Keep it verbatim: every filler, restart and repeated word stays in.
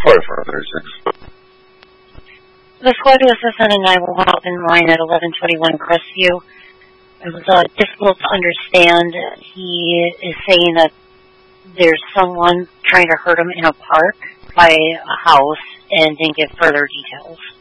firefighter six. The squad was assigned a nine one one open line at eleven twenty-one Crestview. It was uh, difficult to understand. He is saying that there's someone trying to hurt him in a park by a house and didn't give further details.